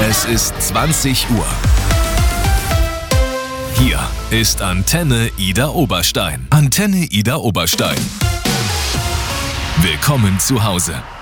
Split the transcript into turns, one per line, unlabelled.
Es ist 20 Uhr. Hier ist Antenne Ida Oberstein. Antenne Ida Oberstein. Willkommen zu Hause.